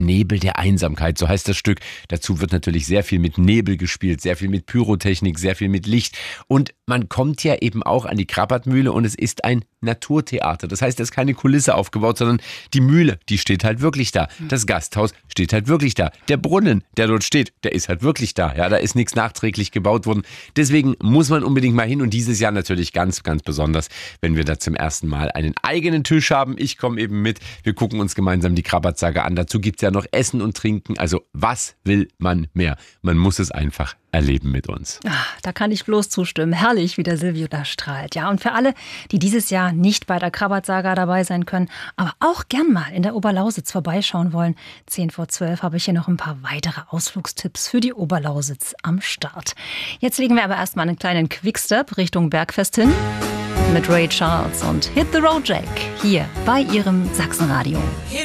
Nebel der Einsamkeit, so heißt das Stück. Dazu wird natürlich sehr viel mit Nebel gespielt, sehr viel mit Pyrotechnik, sehr viel mit Licht. Und man kommt ja eben auch an die Krabbertmühle und es ist ein Naturtheater. Das heißt, da ist keine Kulisse aufgebaut, sondern die Mühle, die steht halt wirklich da. Das Gasthaus steht halt wirklich da. Der Brunnen, der dort steht, der ist halt wirklich da. Ja, da ist nichts nachträglich gebaut worden. Deswegen muss man unbedingt mal hin und dieses Jahr natürlich ganz, ganz besonders, wenn wir da zum ersten Mal einen eigenen Tisch haben. Ich komme eben mit. Wir gucken uns gemeinsam die Krabbertsaga an. Dazu gibt's ja noch Essen und Trinken. Also was will man mehr? Man muss es einfach erleben mit uns. Da kann ich bloß zustimmen. Herrlich, wie der Silvio da strahlt. Ja, und für alle, die dieses Jahr nicht bei der Krabbertsaga dabei sein können, aber auch gern mal in der Oberlausitz vorbeischauen wollen, 10:12 habe ich hier noch ein paar weitere Ausflugstipps für die Oberlausitz am Start. Jetzt legen wir aber erstmal einen kleinen Quickstep Richtung Bergfest hin mit Ray Charles und Hit the Road Jack hier bei Ihrem Sachsenradio.